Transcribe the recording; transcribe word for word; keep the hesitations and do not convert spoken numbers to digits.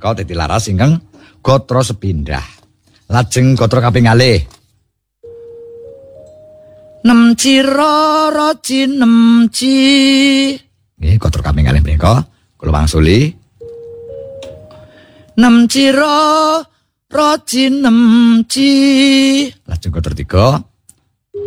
menika dadi laras ingkang gatra sepindah. Lajeng gatra kaping kalih. Nem cira raji nem ci. Nggih, gatra kaping kalih menika kula wangsuli. Nem cira raji nem ci. Lajeng gatra tiga.